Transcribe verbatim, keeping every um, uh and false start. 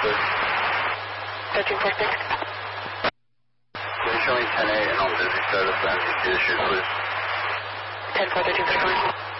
please. thirteen four six. You're showing ten eight and on busy service, and you shoot, please. ten four, thirteen four six.